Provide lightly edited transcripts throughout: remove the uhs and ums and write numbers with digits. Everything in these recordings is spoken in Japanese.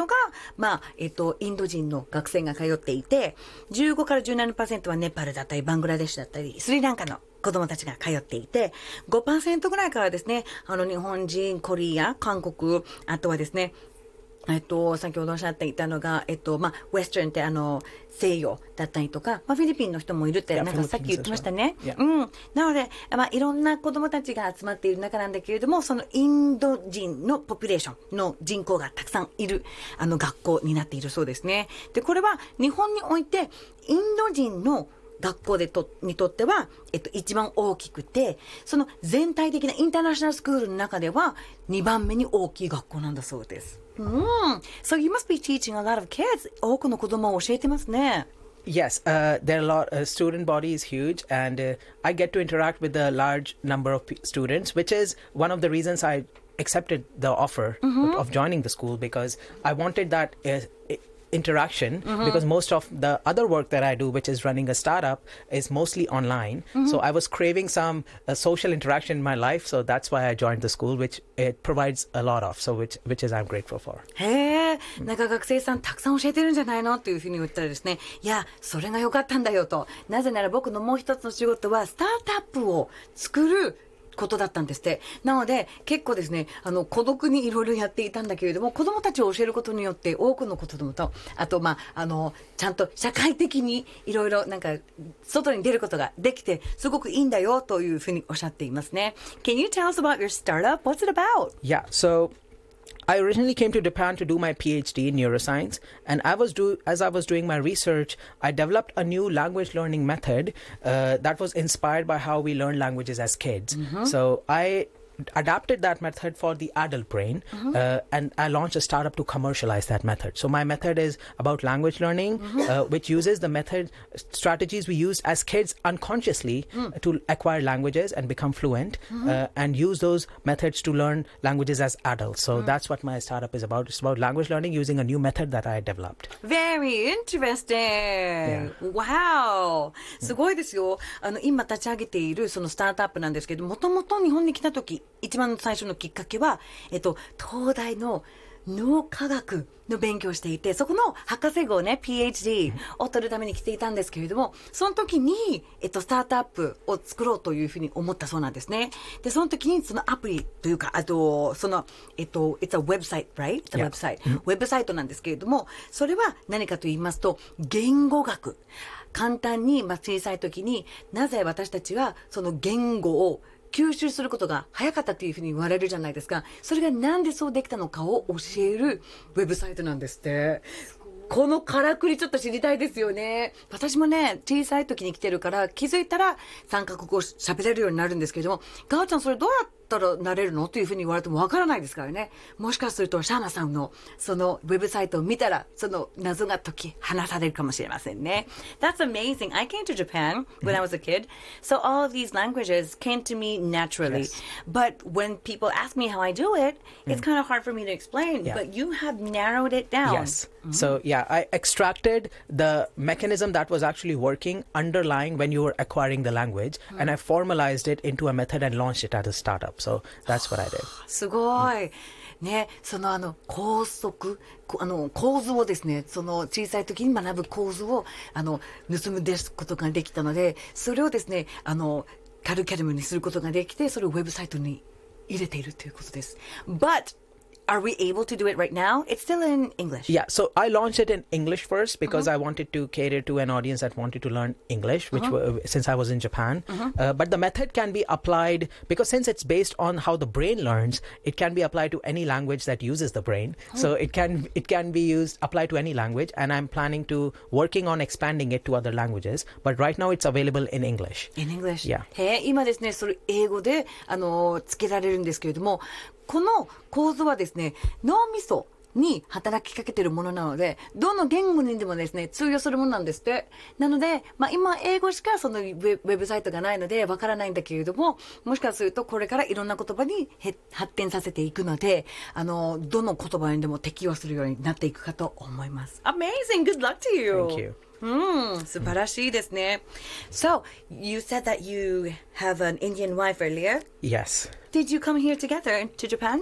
のが、インド人の学生が通っていて、15から 17% はネパールだったり、バングラデシュだったり、スリランカの子供たちが通っていて、5% ぐらいからですね、日本人、コリア、韓国、あとはですね、先ほどおっしゃっていたのが、ウェスタンって西洋だったりとか、フィリピンの人もいるって、なんかさっき言ってましたね。なので、いろんな子供たちが集まっている中なんだけれども、そのインド人のポピュレーションの人口がたくさんいる、学校になっているそうですね。で、これは日本において、インド人の学校にとっては、一番大きくて、その全体的なインターナショナルスクールの中では、2番目に大きい学校なんだそうです。So you must be teaching a lot of kids. 多くの子供を教えてますね。 Yes, there are a lot. Student body is huge, and I get to interact with a large number of students, which is one of the reasons I accepted the offer of joining the school, because I wanted that interaction, because most of the other work that I do, which is running a startup, is mostly online. So I was craving some social interaction in my life, so that's why I joined the school, which it provides a lot of, so which is I'm grateful for. へえ、なんか学生さんたくさん教えてるんじゃないのっていうふうに言ったらですね、いや、それが良かったんだよと。なぜなら僕のもう一つの仕事はスタートアップを作ることだったんですって。なので、結構ですね、孤独にいろいろやっていたんだけれども、子供たちを教えることによって、多くの子供と、あと、ちゃんと社会的にいろいろ、なんか、外に出ることができて、すごくいいんだよ、というふうにおっしゃっていますね。Can you tell us about your startup? What's it about? Yeah, so I originally came to Japan to do my PhD in neuroscience, and as I was doing my research, I developed a new language learning method that was inspired by how we learn languages as kids. So I adapted that method for the adult brain, and I launched a startup to commercialize that method. So my method is about language learning, which uses the method strategies we used as kids unconsciously to acquire languages and become fluent, and use those methods to learn languages as adults. So that's what my startup is about. It's about language learning using a new method that I developed. Very interesting! Wow! すごいですよ。今立ち上げているそのスタートアップなんですけど、もともと日本に来た時、一番最初のきっかけは、東大の脳科学の勉強をしていて、そこの博士号ね、PhD を取るために来ていたんですけれども、その時に、スタートアップを作ろうというふうに思ったそうなんですね。で、その時にそのアプリというか、あと、it's a website, right? It's a website. ウェブサイトなんですけれども、それは何かと言いますと、言語学。簡単に、小さい時になぜ私たちはその言語を吸収することが早かったというふうに言われるじゃないですか。それがなんでそうできたのかを教えるウェブサイトなんですって。このからくりちょっと知りたいですよね。私もね、小さい時に来てるから気づいたら3カ国語喋れるようになるんですけれども、ガオちゃんそれどうやったらなれるのというふうに言われてもわからないですからね。もしかするとシャーナさんのそのウェブサイトを見たらその謎が解き放されるかもしれませんね。That's amazing. I came to Japan when I was a kid. So all of these languages came to me naturally. Yes. But when people ask me how I do it, it's kind of hard for me to explain. Yeah. But you have narrowed it down. Yes. So I extracted the mechanism that was actually working underlying when you were acquiring the language, and I formalized it into a method and launched it as a startup. So that's what I did. すごい。ね、その構図をですね、その小さい時に学ぶ構図を盗み出すことができたので、それをですね、カリキュラムにすることができて、それをウェブサイトに入れているということです。But are we able to do it right now? It's still in English. Yeah, so I launched it in English first because I wanted to cater to an audience that wanted to learn English, which since I was in Japan. But the method can be applied, because since it's based on how the brain learns, it can be applied to any language that uses the brain. So it can be applied to any language, and I'm planning to working on expanding it to other languages. But right now it's available in English. In English. Yeah. 今ですね、それ英語でつけられるんですけれども、この構図はですね、脳みそに働きかけているものなので、どの言語にでもですね、通用するものなんですって。なので、今英語しかそのウェブサイトがないのでわからないんだけれども、もしかするとこれからいろんな言葉に発展させていくので、どの言葉にでも適用するようになっていくかと思います。Amazing! Good luck to you! Thank you. 素晴らしいですね。So, you said that you have an Indian wife earlier? Yes. did you come here together to Japan?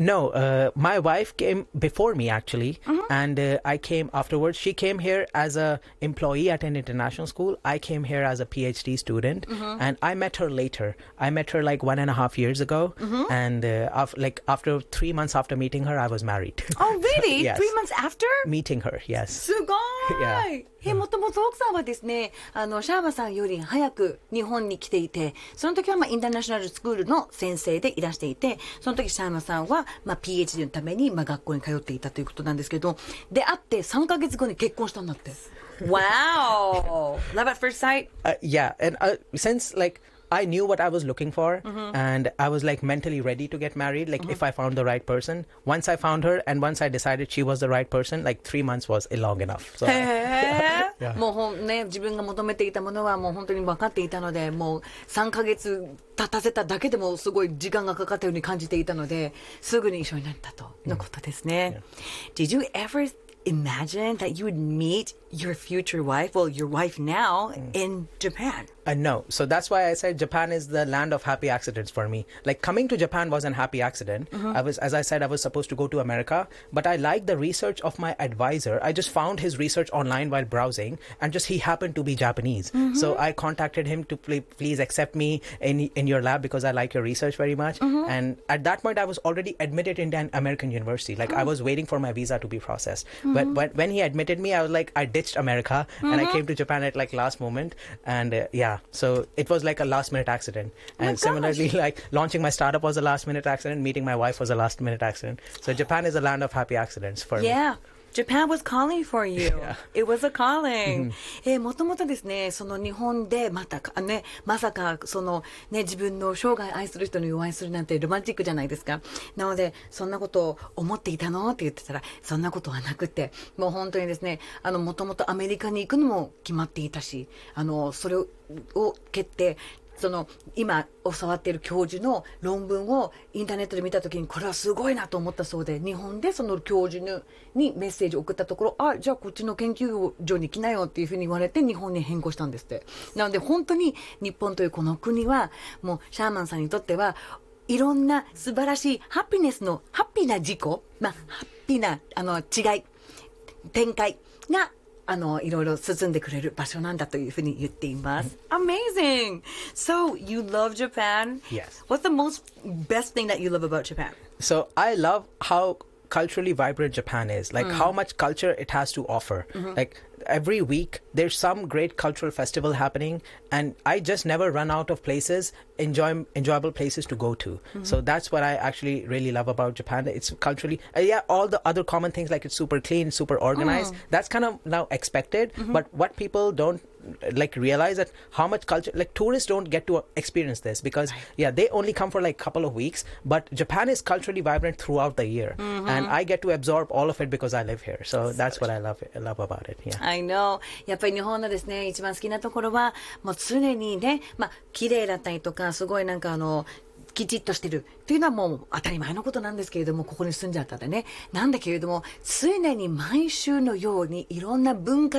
No, my wife came before me actually, and I came afterwards. She came here as a employee at an international school. I came here as a PhD student, and I met her later. I met her like 1.5 years ago, and after 3 months after meeting her, I was married. Oh, really? Yes. 3 months after? Meeting her, yes. すごい、もともと奥さんはですね、シャーマさんより早く日本に来ていて、その時はインターナショナルスクールの先生でいらしていて、その時シャーマさんはPhD のために学校に通っていたということなんですけど、出会って3ヶ月後に結婚したんだって。Wow! Love at first sight? Yeah, and since I knew what I was looking for, and I was mentally ready to get married, if I found the right person. Once I found her and once I decided she was the right person, 3 months was long enough. So, もうね、自分が求めていたものはもう本当に分かっていたので、もう3ヶ月経たせただけでもすごい時間がかかったように感じていたので、すぐに一緒になったとのことですね。Did you ever imagine that you would meet your future wife, well, your wife now, in Japan? No. So that's why I said Japan is the land of happy accidents for me. Coming to Japan was an happy accident. As I said, I was supposed to go to America, but I liked the research of my advisor. I just found his research online while browsing, and he happened to be Japanese. So I contacted him to please accept me in your lab because I like your research very much. And at that point, I was already admitted into an American university. I was waiting for my visa to be processed. But when he admitted me, I was I ditched America and I came to Japan at last moment. And so it was a last minute accident. And similarly, launching my startup was a last minute accident. Meeting my wife was a last minute accident. So Japan is a land of happy accidents for me. Yeah. Japan was calling for you. Yeah. It was a calling. もともとですね、その日本でまさか自分の生涯愛する人にお会いするなんてロマンチックじゃないですか。なので、そんなことを思っていたのって言ってたら、そんなことはなくて、もう本当にですね、もともとアメリカに行くのも決まっていたし、それを蹴って、今教わっている教授の論文をインターネットで見たときにこれはすごいなと思ったそうで、日本でその教授にメッセージを送ったところ、じゃあこっちの研究所に来なよっていうふうに言われて日本に変更したんですって。なので本当に日本というこの国はもうシャーマンさんにとってはいろんな素晴らしいハッピーな事故、ハッピーな違い展開がいろいろ進んでくれる場所なんだというふうに言っています。Amazing! So, you love Japan? Yes. What's the best thing that you love about Japan? So I love how culturally vibrant Japan is, how much culture it has to offer. Every week there's some great cultural festival happening, and I just never run out of places, enjoyable places to go to. So that's what I actually really love about Japan. It's culturally, all the other common things it's super clean, super organized. That's kind of now expected, but what people don't realize that how much culture, tourists don't get to experience this because they only come for a couple of weeks, but Japan is culturally vibrant throughout the year, and I get to absorb all of it because I live here. So that's what I love about it. I know. やっぱり日本のですね、一番好きなところはもう常にね、綺麗だったりとかすごいきちっとしてるっていうのはもう当たり前のことなんですけれども、ここに住んじゃったんでね。なんだけれども、常に毎週のようにいろんな文化